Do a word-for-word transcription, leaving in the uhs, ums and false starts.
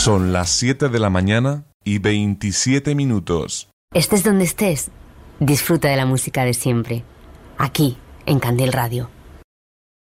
Son las siete de la mañana y veintisiete minutos. Estés donde estés, disfruta de la música de siempre. Aquí, en Candel Radio.